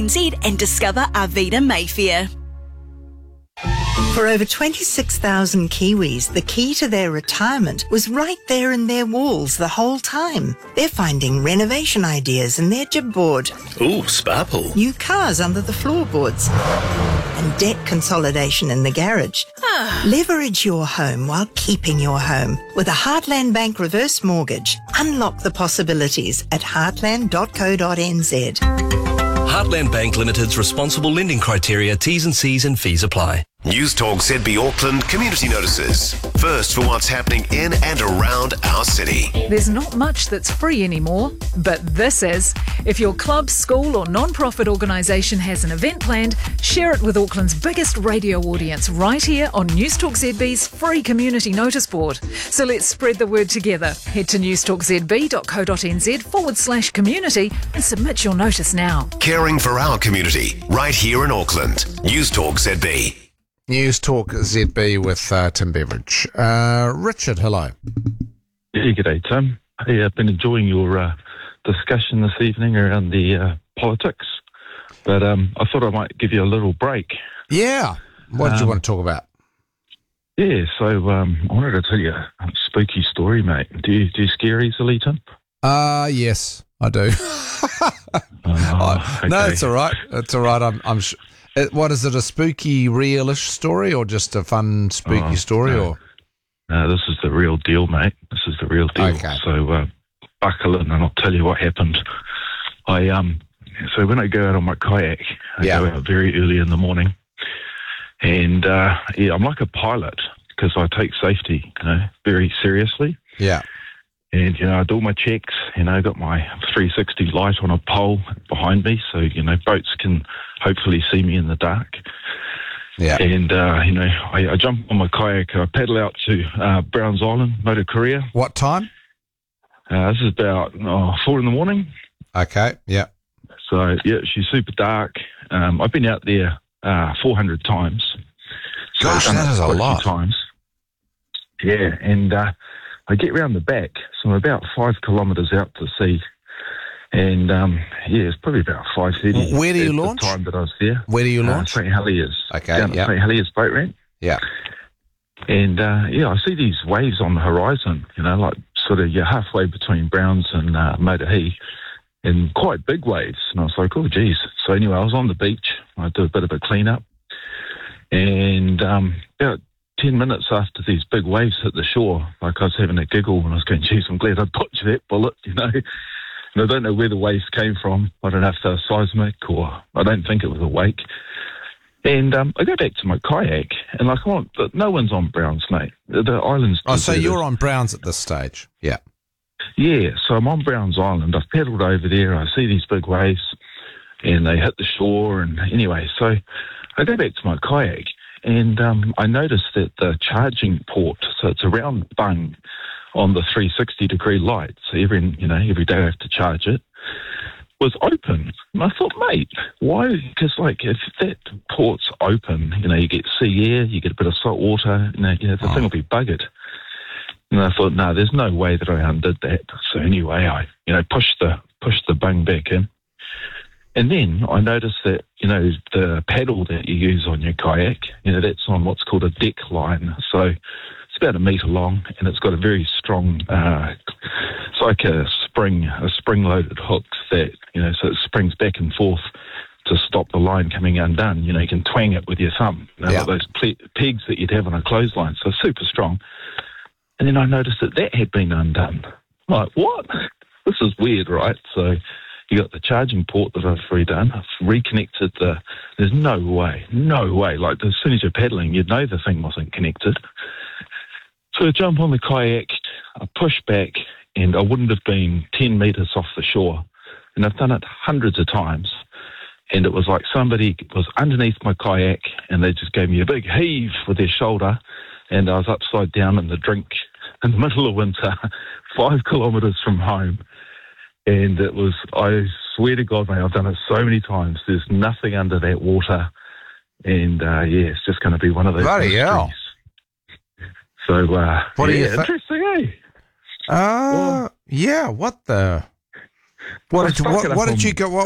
NZ and discover Arvida Mayfair. For over 26,000 Kiwis, the key to their retirement was right there in their walls the whole time. They're finding renovation ideas in their jib board. Ooh, spa pool. New cars under the floorboards. And debt consolidation in the garage. Leverage your home while keeping your home. With a Heartland Bank reverse mortgage, unlock the possibilities at heartland.co.nz. Heartland Bank Limited's responsible lending criteria, T's and C's and fees apply. News Talk ZB Auckland community notices. First for what's happening in and around our city. There's not much that's free anymore, but this is. If your club, school or non-profit organisation has an event planned, share it with Auckland's biggest radio audience right here on News Talk ZB's free community notice board. So let's spread the word together. Head to newstalkzb.co.nz/community and submit your notice now. Caring for our community right here in Auckland. News Talk ZB. News Talk ZB with Tim Beveridge. Richard, hello. Yeah, g'day, Tim. Hey, I've been enjoying your discussion this evening around the politics, but I thought I might give you a little break. Yeah. What did you want to talk about? Yeah, so I wanted to tell you a spooky story, mate. Do you scare easily, Tim? Yes, I do. Okay. No, it's all right. It's all right. I'm sure. What is it? A spooky, realish story, or just a fun, spooky story? No. Or No, this is the real deal, mate. This is the real deal. Okay. So buckle in, and I'll tell you what happened. So when I go out on my kayak, I go out very early in the morning, and I'm like a pilot because I take safety, very seriously. Yeah. And, I do all my checks, I got my 360 light on a pole behind me, so, boats can hopefully see me in the dark. Yeah. And, I jump on my kayak, I paddle out to Browns Island, Motor Korea. What time? This is about 4 in the morning. Okay, yeah. So, she's super dark. I've been out there 400 times. So Gosh, I've done that is a quite lot. few times. Yeah, and I get round the back, so I'm about 5 kilometres out to sea. And, it's probably about 5:30. Where do you launch? The time that I was there. Where do you launch? St Heliers. Okay, Down at St Heliers boat ramp. Yeah. And, I see these waves on the horizon, like sort of you're halfway between Browns and Motuhi, and quite big waves. And I was like, oh, geez. So anyway, I was on the beach. I did a bit of a clean-up. And about 10 minutes after these big waves hit the shore, like I was having a giggle and I was going, geez, I'm glad I dodged that bullet, And I don't know where the waves came from. I don't know if they were seismic or I don't think it was a wake. And I go back to my kayak and but no one's on Browns, mate. The island's Oh, so deserted. you're on Browns at this stage? Yeah. Yeah, so I'm on Browns Island. I've paddled over there. I see these big waves and they hit the shore. And anyway, so I go back to my kayak. And I noticed that the charging port, so it's around bung on the 360-degree light, so every day I have to charge it, was open. And I thought, mate, why? Because, if that port's open, you get sea air, you get a bit of salt water, the thing will be buggered. And I thought, no, there's no way that I undid that. So anyway, I, pushed the bung back in. And then I noticed that, the paddle that you use on your kayak, that's on what's called a deck line. So it's about 1 metre long and it's got a very strong, it's like a spring-loaded hook that, so it springs back and forth to stop the line coming undone. You can twang it with your thumb, like those pegs that you'd have on a clothesline. So super strong. And then I noticed that had been undone. I'm like, what? This is weird, right? So you got the charging port that I've redone. I've reconnected there's no way. Like, as soon as you're paddling, you'd know the thing wasn't connected. So I jump on the kayak, I push back, and I wouldn't have been 10 metres off the shore. And I've done it hundreds of times. And it was like somebody was underneath my kayak, and they just gave me a big heave with their shoulder, and I was upside down in the drink in the middle of winter, 5 kilometres from home. And it was, I swear to God, mate, I've done it so many times. There's nothing under that water. And, it's just going to be one of those Bloody hell. mysteries. So, what do you think? Interesting, eh? Yeah, what the... What did you go...